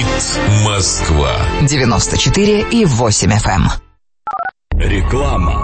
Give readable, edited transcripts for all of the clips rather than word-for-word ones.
Говорит Москва. 94,8 FM. Реклама.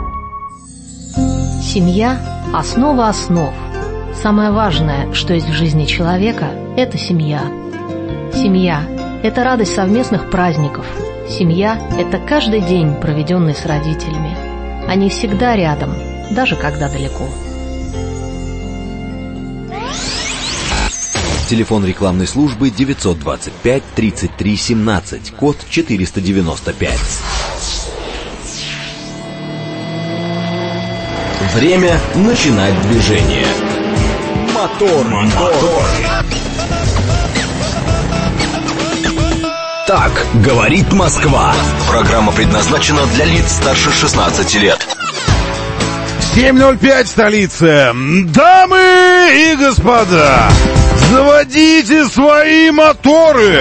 Семья – основа основ. Самое важное, что есть в жизни человека – это семья. Семья – это радость совместных праздников. Семья – это каждый день, проведенный с родителями. Они всегда рядом, даже когда далеко. Телефон рекламной службы 925 33 17, код 495. Время начинать движение. Мотор. Так говорит Москва. Программа предназначена для лиц старше 16 лет. 7:05, столица. Дамы и господа, заводите свои моторы.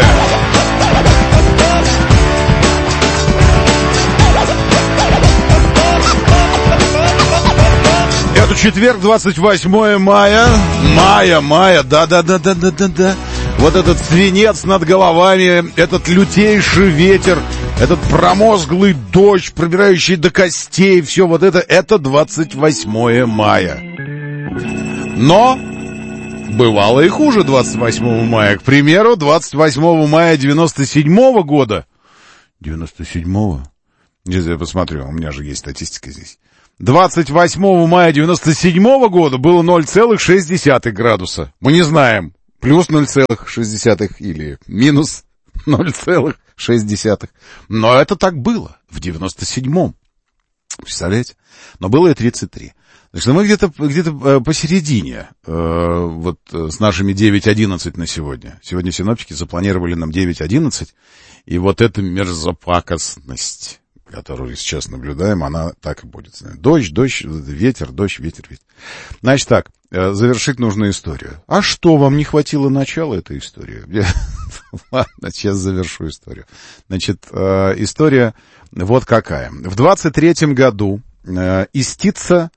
Это четверг, 28 мая. Мая, да. Вот этот свинец над головами, этот лютейший ветер, этот промозглый дождь, пробирающий до костей, все вот это 28 мая. Но бывало и хуже 28 мая. К примеру, 28 мая 97 года. 97-го? Сейчас я посмотрю, у меня же есть статистика здесь. 28 мая 97 года было 0,6 градуса. Мы не знаем, плюс 0,6 или минус 0,6. Но это так было в 97-м. Представляете? Но было и 33. Значит, мы где-то посередине, вот с нашими 9:11 на сегодня. Сегодня синоптики запланировали нам 9:11, и вот эта мерзопакостность, которую сейчас наблюдаем, она так и будет. Дождь, ветер. Значит так, завершить нужно историю. А что, вам не хватило начала этой истории? Ладно, сейчас завершу историю. Значит, история вот какая. В 23-м году Истица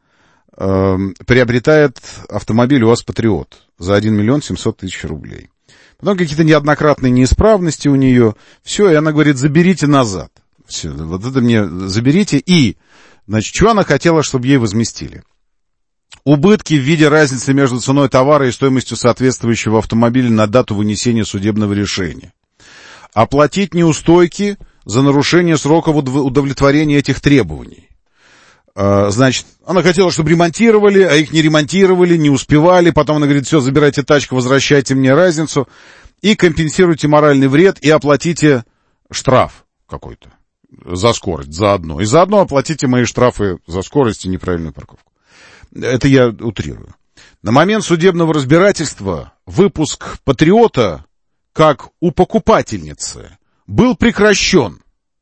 приобретает автомобиль УАЗ «Патриот» за 1 700 000 рублей. Потом какие-то неоднократные неисправности у нее. Все, и она говорит, заберите назад. Все, вот это мне заберите. И, значит, что она хотела, чтобы ей возместили? Убытки в виде разницы между ценой товара и стоимостью соответствующего автомобиля на дату вынесения судебного решения. Оплатить неустойки за нарушение сроков удовлетворения этих требований. Значит, она хотела, чтобы ремонтировали, а их не ремонтировали, не успевали. Потом она говорит, все, забирайте тачку, возвращайте мне разницу. И компенсируйте моральный вред и оплатите штраф какой-то за скорость заодно. И заодно оплатите мои штрафы за скорость и неправильную парковку. Это я утрирую. На момент судебного разбирательства выпуск «Патриота» как у покупательницы был прекращен.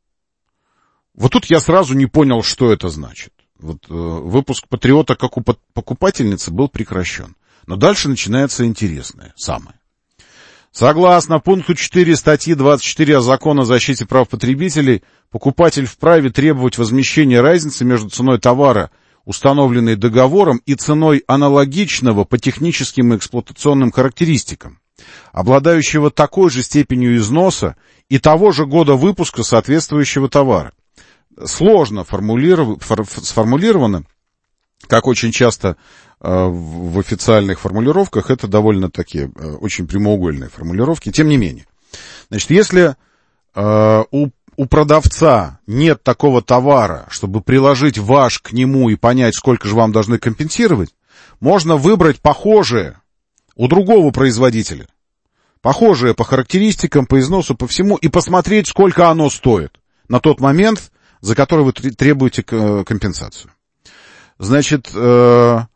Вот тут я сразу не понял, что это значит. Вот выпуск «Патриота» как у покупательницы был прекращен. Но дальше начинается интересное самое. Согласно пункту 4 статьи 24 Закона о защите прав потребителей, покупатель вправе требовать возмещения разницы между ценой товара, установленной договором, и ценой аналогичного по техническим и эксплуатационным характеристикам, обладающего такой же степенью износа и того же года выпуска соответствующего товара. Сложно сформулировано, как очень часто в официальных формулировках, это довольно такие очень прямоугольные формулировки, тем не менее. Значит, если у продавца нет такого товара, чтобы приложить ваш к нему и понять, сколько же вам должны компенсировать, можно выбрать похожее у другого производителя, похожее по характеристикам, по износу, по всему, и посмотреть, сколько оно стоит на тот момент, за который вы требуете компенсацию. Значит, это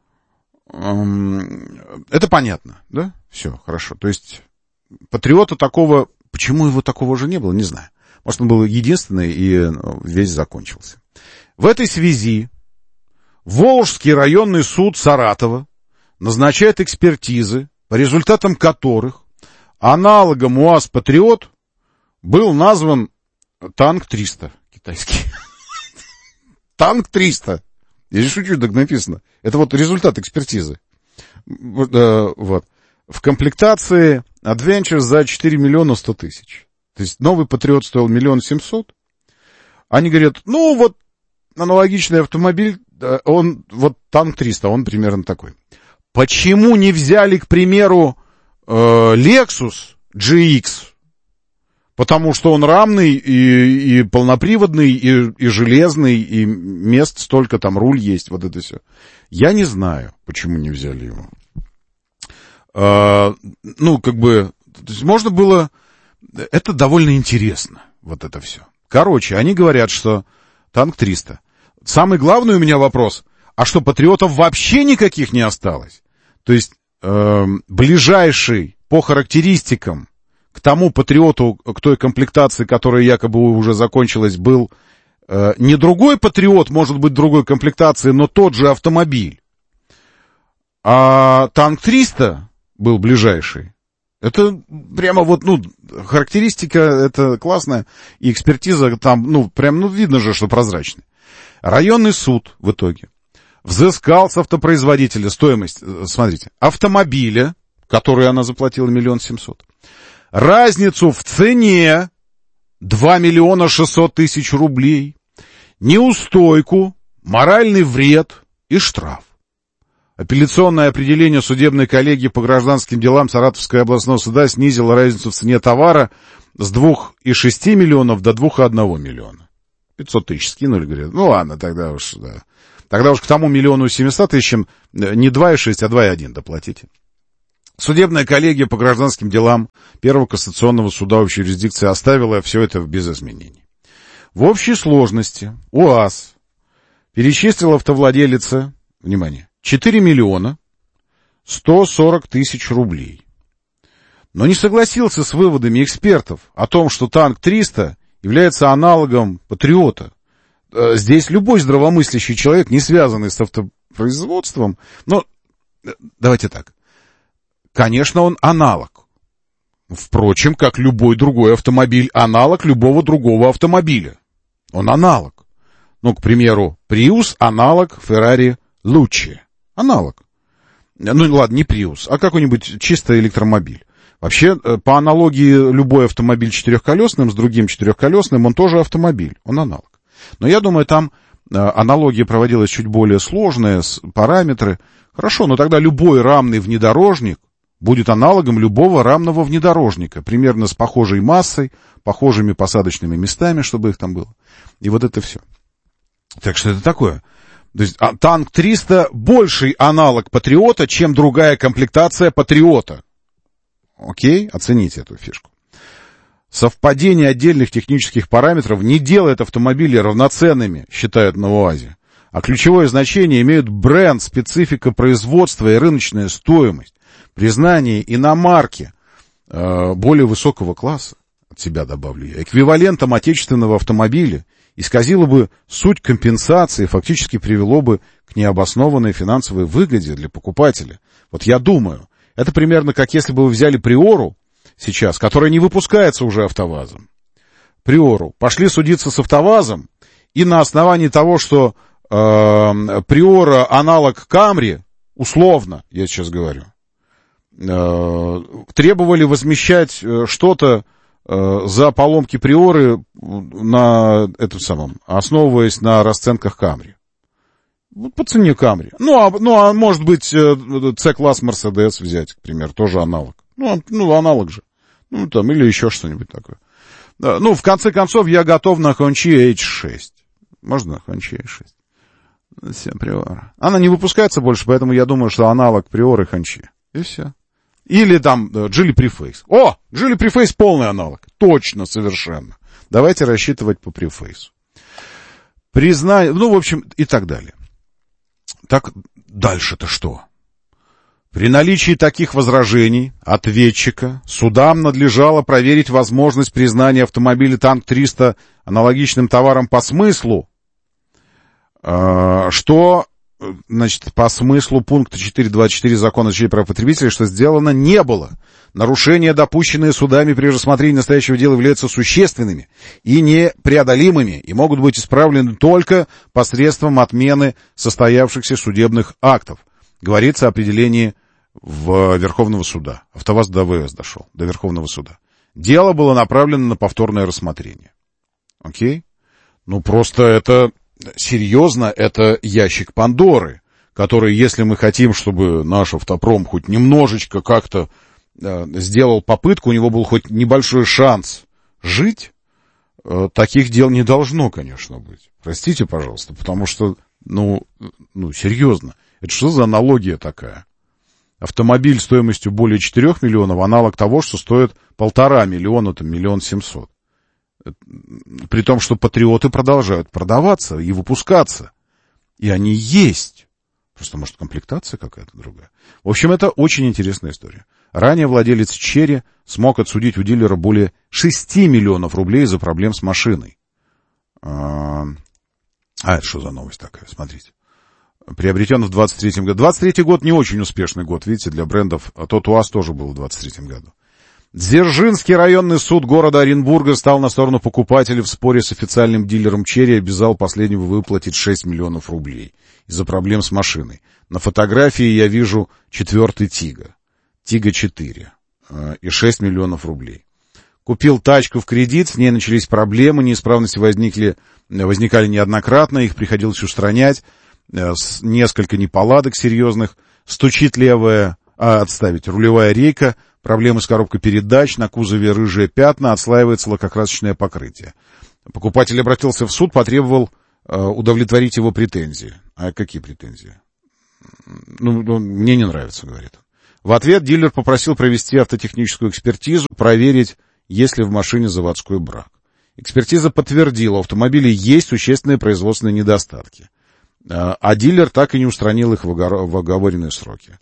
понятно, да? Все, хорошо. То есть, «Патриота» такого, почему его такого же не было, не знаю. Может, он был единственный, и весь закончился. В этой связи Волжский районный суд Саратова назначает экспертизы, по результатам которых аналогом УАЗ «Патриот» был назван Танк-300 китайский. Танк-300. Я не шучу, так написано. Это вот результат экспертизы. Вот. В комплектации Adventure за 4 100 000. То есть новый Патриот стоил 1 700 000. Они говорят, ну вот аналогичный автомобиль, он, вот танк 300, он примерно такой. Почему не взяли, к примеру, Lexus GX? Потому что он рамный и полноприводный, и железный, и мест столько, там руль есть, вот это все. Я не знаю, почему не взяли его. Ну, как бы, то есть можно было... Это довольно интересно, вот это все. Короче, они говорят, что танк 300. Самый главный у меня вопрос, а что, патриотов вообще никаких не осталось? То есть, ближайший по характеристикам к тому патриоту, к той комплектации, которая якобы уже закончилась, был не другой патриот, может быть, другой комплектации, но тот же автомобиль. А танк 300 был ближайший. Это прямо вот, ну, характеристика, это классная, и экспертиза там, ну, прям, ну, видно же, что прозрачная. Районный суд в итоге взыскал с автопроизводителя стоимость, смотрите, автомобиля, который она заплатила 1 700 000, разницу в цене 2 600 000 рублей, неустойку, моральный вред и штраф. Апелляционное определение судебной коллегии по гражданским делам Саратовского областного суда снизило разницу в цене товара с 2,6 миллионов до 2,1 миллиона. 500 000 скинули, говорят, ну ладно, тогда уж, да. Тогда уж к тому 1 700 000 не 2,6, а 2,1 доплатите. Судебная коллегия по гражданским делам Первого кассационного суда общей юрисдикции оставила все это без изменений. В общей сложности УАЗ перечислил автовладелице, внимание, 4 140 000 рублей. Но не согласился с выводами экспертов о том, что танк 300 является аналогом Патриота. Здесь любой здравомыслящий человек, не связанный с автопроизводством, но давайте так. Конечно, он аналог. Впрочем, как любой другой автомобиль, аналог любого другого автомобиля. Он аналог. Ну, к примеру, Prius аналог Ferrari Lucci. Аналог. Ну, ладно, не Prius, а какой-нибудь чисто электромобиль. Вообще, по аналогии, любой автомобиль четырехколесным с другим четырехколесным, он тоже автомобиль, он аналог. Но я думаю, там аналогия проводилась чуть более сложная, параметры. Хорошо, но тогда любой рамный внедорожник будет аналогом любого рамного внедорожника, примерно с похожей массой, похожими посадочными местами, чтобы их там было. И вот это все. Так что это такое. То есть танк 300 больший аналог Патриота, чем другая комплектация Патриота. Окей? Оцените эту фишку. Совпадение отдельных технических параметров не делает автомобили равноценными, считают на УАЗе. А ключевое значение имеют бренд, специфика производства и рыночная стоимость. Признание иномарки более высокого класса, от себя добавлю я, эквивалентом отечественного автомобиля, исказило бы суть компенсации, фактически привело бы к необоснованной финансовой выгоде для покупателя. Вот я думаю, это примерно как если бы вы взяли Приору сейчас, которая не выпускается уже АвтоВАЗом. Приору. Пошли судиться с АвтоВАЗом, и на основании того, что Приора аналог Камри, условно, я сейчас говорю, требовали возмещать что-то за поломки Приоры на этом самом, основываясь на расценках Камри. Вот по цене Камри. Ну, а может быть, C-класс Мерседес взять, к примеру, тоже аналог. Ну, аналог же. Ну, там, или еще что-нибудь такое. Ну, в конце концов, я готов на Хончи H6. Можно Хончи H6? Все, Приора. Она не выпускается больше, поэтому я думаю, что аналог Приоры Хончи. И все. Или там Geely Preface. О, Geely Preface полный аналог. Точно, совершенно. Давайте рассчитывать по Preface. Признание, ну, в общем, и так далее. Так, дальше-то что? При наличии таких возражений ответчика судам надлежало проверить возможность признания автомобиля танк 300 аналогичным товаром по смыслу, что, значит, по смыслу пункта 4.24 Закона о защите прав потребителей, что сделано не было. Нарушения, допущенные судами при рассмотрении настоящего дела, являются существенными и непреодолимыми и могут быть исправлены только посредством отмены состоявшихся судебных актов. Говорится о определении Верховного суда. АвтоВАЗ до ВС дошел, до Верховного суда. Дело было направлено на повторное рассмотрение. Окей? Ну, просто это серьезно, это ящик Пандоры, который, если мы хотим, чтобы наш автопром хоть немножечко как-то сделал попытку, у него был хоть небольшой шанс жить, таких дел не должно, конечно, быть. Простите, пожалуйста, потому что, ну, серьезно, это что за аналогия такая? Автомобиль стоимостью более 4 миллионов, аналог того, что стоит 1,5 миллиона, там, 1 700 000. При том, что патриоты продолжают продаваться и выпускаться. И они есть. Просто, может, комплектация какая-то другая. В общем, это очень интересная история. Ранее владелец Черри смог отсудить у дилера более 6 миллионов рублей из-за проблем с машиной. Это что за новость такая? Смотрите. Приобретен в 23-м году. 23-й год не очень успешный год, видите, для брендов. А тот УАЗ тоже был в 23-м году. Дзержинский районный суд города Оренбурга стал на сторону покупателей в споре с официальным дилером Черри и обязал последнего выплатить 6 миллионов рублей из-за проблем с машиной. На фотографии я вижу 4-й Тига. Тига-4. И 6 миллионов рублей. Купил тачку в кредит, с ней начались проблемы, неисправности возникали неоднократно, их приходилось устранять. Несколько неполадок серьезных. Стучит рулевая рейка, проблемы с коробкой передач, на кузове рыжие пятна, отслаивается лакокрасочное покрытие. Покупатель обратился в суд, потребовал удовлетворить его претензии. А какие претензии? Мне не нравится, говорит. В ответ дилер попросил провести автотехническую экспертизу, проверить, есть ли в машине заводской брак. Экспертиза подтвердила, у автомобиля есть существенные производственные недостатки. А дилер так и не устранил их в оговоренные сроки.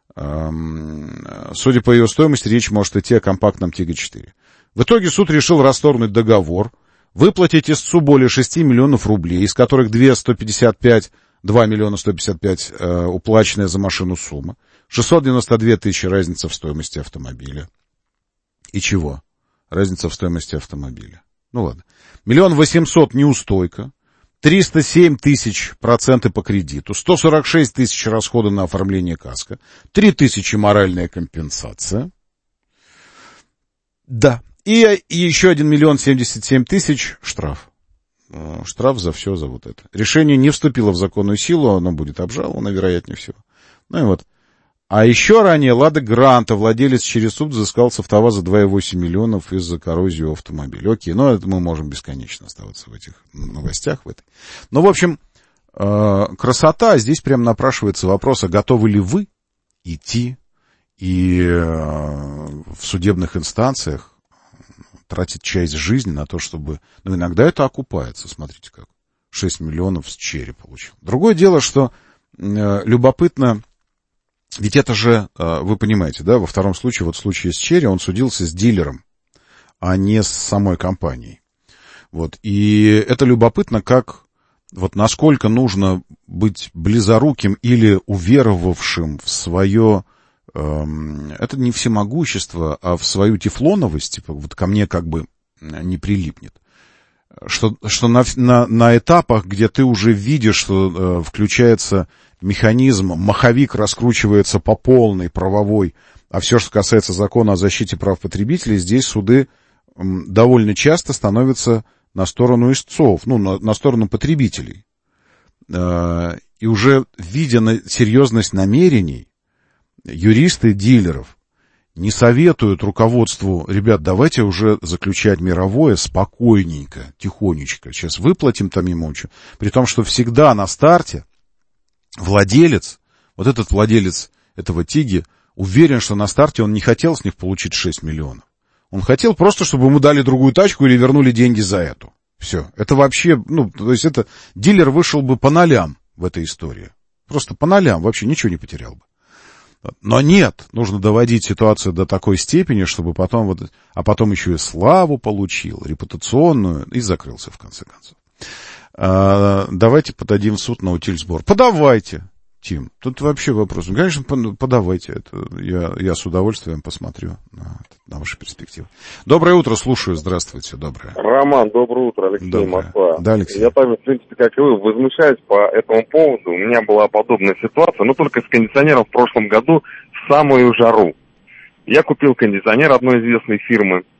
Судя по ее стоимости, речь может идти о компактном Тига-4. В итоге суд решил расторгнуть договор, выплатить истцу более 6 миллионов рублей, из которых 2 миллиона 155 уплаченная за машину сумма, 692 тысячи разница в стоимости автомобиля. И чего? Разница в стоимости автомобиля. Ну ладно. 1 800 000 неустойка, 307 тысяч проценты по кредиту, 146 тысяч расходы на оформление каско, 3 тысячи моральная компенсация. Да. И еще 1 077 000 штраф. Штраф за все, за вот это. Решение не вступило в законную силу, оно будет обжаловано, вероятнее всего. Ну и вот. А еще ранее Лада Гранта владелец через суд взыскал с АвтоВАЗа 2,8 миллионов из-за коррозии автомобиля. Окей, но это мы можем бесконечно оставаться в этих новостях. Ну, в общем, красота. Здесь прям напрашивается вопрос, а готовы ли вы идти и в судебных инстанциях тратить часть жизни на то, чтобы... Ну, иногда это окупается, смотрите как. 6 миллионов с Черри получил. Другое дело, что любопытно... Ведь это же, вы понимаете, да, во втором случае, вот в случае с Черри, он судился с дилером, а не с самой компанией. Вот, и это любопытно, как, вот насколько нужно быть близоруким или уверовавшим в свое, это не всемогущество, а в свою тефлоновость, типа, вот ко мне как бы не прилипнет. Что на этапах, где ты уже видишь, что включается механизм, маховик раскручивается по полной, правовой, а все, что касается закона о защите прав потребителей, здесь суды довольно часто становятся на сторону истцов, на сторону потребителей. И уже видя серьезность намерений, юристы дилеров не советуют руководству, ребят, давайте уже заключать мировое спокойненько, тихонечко. Сейчас выплатим там ему, при том, что всегда на старте владелец, вот этот владелец этого Тиги, уверен, что на старте он не хотел с них получить 6 миллионов. Он хотел просто, чтобы ему дали другую тачку или вернули деньги за эту. Все. Это вообще, то есть это дилер вышел бы по нолям в этой истории. Просто по нолям, вообще ничего не потерял бы. Но нет, нужно доводить ситуацию до такой степени, чтобы потом а потом еще и славу получил, репутационную, и закрылся в конце концов. Давайте подадим в суд на утильсбор. Подавайте, Тим. Тут вообще вопрос. Конечно, подавайте. Это я с удовольствием посмотрю на ваши перспективы. Доброе утро, слушаю. Здравствуйте, доброе. Роман, доброе утро, Алексей, доброе. Москва. Да, Алексей. Я там, в принципе, как и вы, возмущаюсь по этому поводу. У меня была подобная ситуация, но только с кондиционером в прошлом году в самую жару. Я купил кондиционер одной известной фирмы.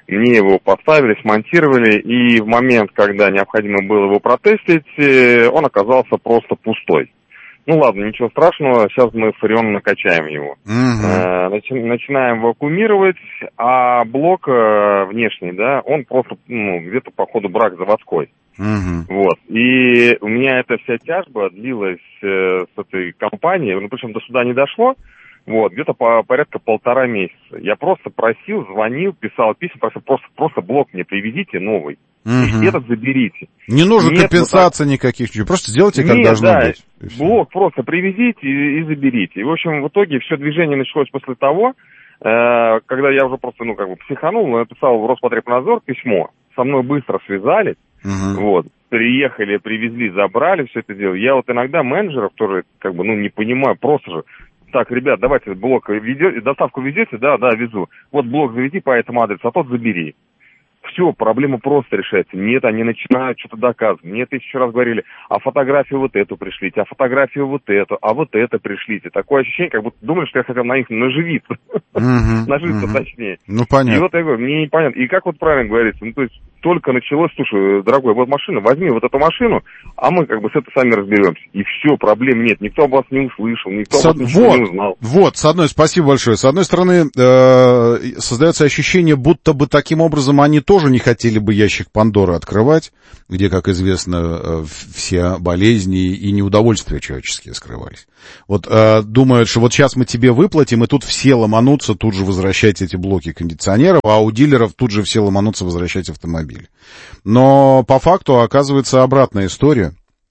Мне его поставили, смонтировали, и в момент, когда необходимо было его протестить, он оказался просто пустой. Ну ладно, ничего страшного, сейчас мы фреон накачаем его. Начинаем вакуумировать, а блок внешний, да, он просто, где-то, походу, брак заводской. Вот. И у меня эта вся тяжба длилась с этой компанией, причем до суда не дошло, вот, где-то порядка 1,5 месяца. Я просто просил, звонил, писал письма, просил, просто блок мне привезите новый. И этот заберите. Не нужно компенсации никаких, просто сделайте, как должно быть. Блок просто привезите и заберите. И, в общем, в итоге все движение началось после того, когда я уже просто, психанул, написал в Роспотребнадзор письмо. Со мной быстро связались, вот, приехали, привезли, забрали все это дело. Я вот иногда менеджеров тоже, не понимаю, просто же, так, ребят, давайте блок ведете, доставку везете, да, везу. Вот блок завези по этому адресу, а тот забери. Все, проблема просто решается. Нет, они начинают что-то доказывать. Нет, еще раз говорили, а фотографию вот эту пришлите, а фотографию вот эту, а вот это пришлите. Такое ощущение, как будто думали, что я хотел на них наживиться. Наживиться точнее. Ну, понятно. И вот я говорю, мне непонятно. И как вот правильно говорится, то есть только началось, слушай, дорогой, вот машина, возьми вот эту машину, а мы с этой сами разберемся. И все, проблем нет. Никто об вас не услышал, никто об вас ничего не узнал. Вот, спасибо большое. С одной стороны, создается ощущение, будто бы таким образом они тоже не хотели бы ящик Пандоры открывать, где, как известно, все болезни и неудовольствия человеческие скрывались. Вот думают, что вот сейчас мы тебе выплатим, и тут все ломанутся тут же возвращать эти блоки кондиционеров, а у дилеров тут же все ломанутся возвращать автомобили. Но по факту оказывается обратная история.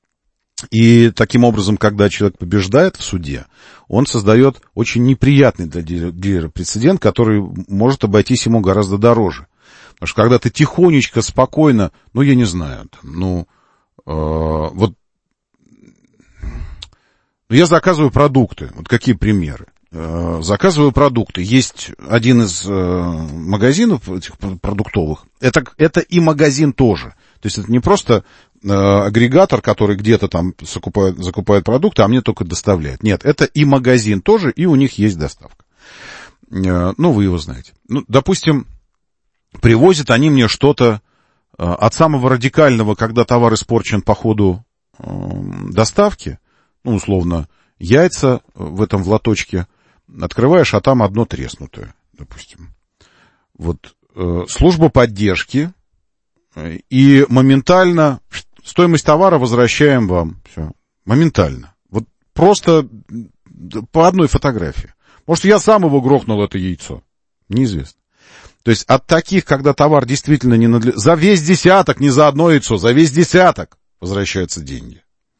И таким образом, когда человек побеждает в суде, он создает очень неприятный для дилера прецедент, который может обойтись ему гораздо дороже. Потому что когда ты тихонечко, спокойно, я не знаю, я заказываю продукты. Вот какие примеры. Заказываю продукты. Есть один из магазинов этих продуктовых. Это и магазин тоже. То есть это не просто агрегатор, который где-то там закупает продукты, а мне только доставляет. Нет, это и магазин тоже, и у них есть доставка. Вы его знаете. Допустим, привозят они мне что-то от самого радикального, когда товар испорчен по ходу доставки, условно, яйца в этом в лоточке, открываешь, а там одно треснутое, допустим. Вот служба поддержки, и моментально стоимость товара возвращаем вам. Все, моментально. Вот просто по одной фотографии. Может, я сам его грохнул, это яйцо. Неизвестно. То есть от таких, когда товар действительно не надлежит... За весь десяток, не за одно яйцо, за весь десяток возвращаются деньги.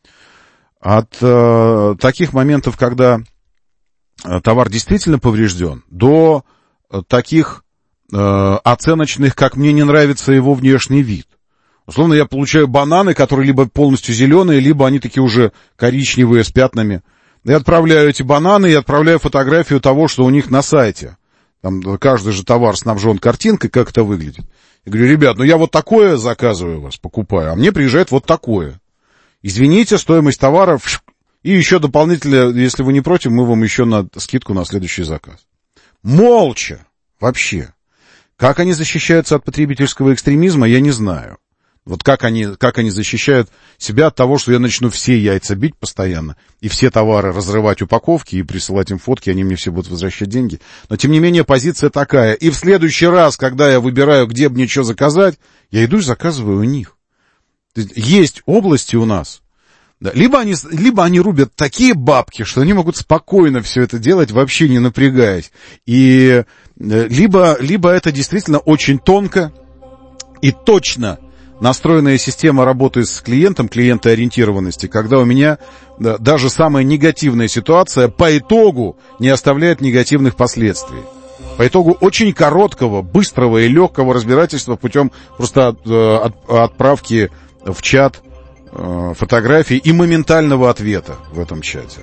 От таких моментов, когда товар действительно поврежден, до таких оценочных, как мне не нравится его внешний вид. Условно, я получаю бананы, которые либо полностью зеленые, либо они такие уже коричневые с пятнами. Я отправляю эти бананы и отправляю фотографию того, что у них на сайте. Там каждый же товар снабжен картинкой, как это выглядит. Я говорю, ребят, я вот такое заказываю у вас, покупаю, а мне приезжает вот такое. Извините, стоимость товара, и еще дополнительно, если вы не против, мы вам еще на скидку на следующий заказ. Молча. Вообще. Как они защищаются от потребительского экстремизма, я не знаю. Вот как они защищают себя от того, что я начну все яйца бить постоянно, и все товары разрывать упаковки и присылать им фотки, они мне все будут возвращать деньги. Но, тем не менее, позиция такая. И в следующий раз, когда я выбираю, где мне что заказать, я иду и заказываю у них. Есть области у нас. Да, либо они рубят такие бабки, что они могут спокойно все это делать, вообще не напрягаясь. И либо это действительно очень тонко и точно настроенная система работы с клиентом, клиентоориентированности, когда у меня даже самая негативная ситуация по итогу не оставляет негативных последствий. По итогу очень короткого, быстрого и легкого разбирательства путем просто отправки в чат фотографий и моментального ответа в этом чате.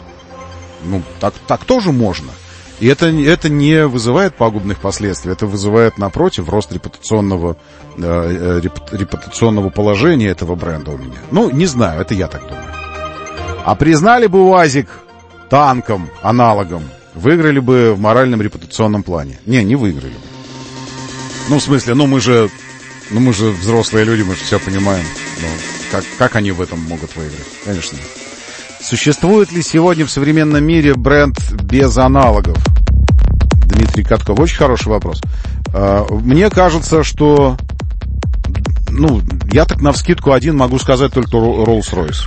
Так тоже можно. И это не вызывает пагубных последствий, это вызывает, напротив, рост репутационного положения этого бренда у меня. Не знаю, это я так думаю. А признали бы УАЗик танком, аналогом, выиграли бы в моральном репутационном плане? Не выиграли бы. Ну, в смысле, мы же взрослые люди, мы же все понимаем. Как они в этом могут выиграть? Конечно. Существует ли сегодня в современном мире бренд без аналогов? Дмитрий Катков. Очень хороший вопрос. Мне кажется, что... я так навскидку один могу сказать только Rolls-Royce.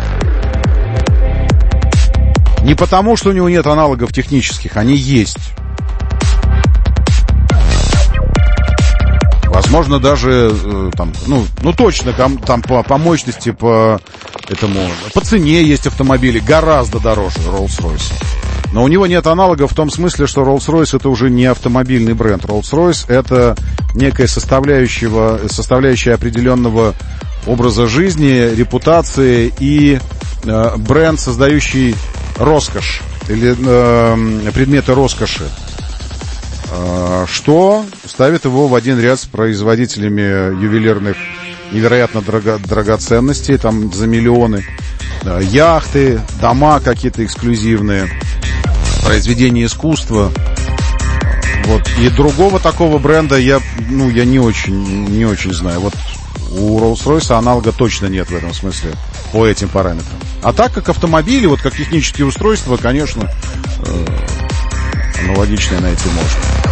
Не потому, что у него нет аналогов технических, они есть. Возможно, даже точно там по мощности, по цене есть автомобили гораздо дороже Rolls-Royce. Но у него нет аналогов в том смысле, что Rolls-Royce это уже не автомобильный бренд. Rolls-Royce это некая составляющая определенного образа жизни, репутации и бренд, создающий роскошь или предметы роскоши, что ставит его в один ряд с производителями ювелирных невероятно драгоценностей, там за миллионы, яхты, дома какие-то эксклюзивные, произведения искусства. И другого такого бренда я не очень знаю. У Rolls-Royce аналога точно нет в этом смысле по этим параметрам. А так как автомобили, как технические устройства, конечно, аналогичные найти можно.